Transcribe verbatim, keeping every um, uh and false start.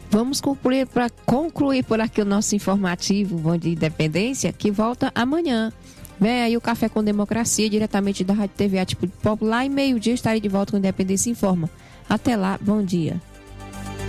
Vamos concluir, para concluir por aqui o nosso informativo Bom Dia Independência, que volta amanhã. Vem aí o Café com Democracia, diretamente da Rádio T V Atitude Popular, e meio-dia estarei de volta com Independência Informa. Até lá, bom dia.